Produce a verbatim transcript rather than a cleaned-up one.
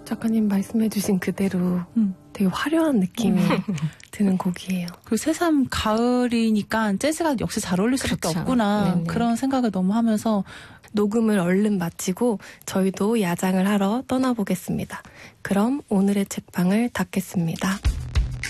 작가님 말씀해주신 그대로 음. 되게 화려한 느낌이 드는 곡이에요. 그 새삼 가을이니까 재즈가 역시 잘 어울릴 수밖에 그렇죠. 없구나. 네네. 그런 생각을 너무 하면서 녹음을 얼른 마치고 저희도 야장을 하러 떠나보겠습니다. 그럼 오늘의 책방을 닫겠습니다.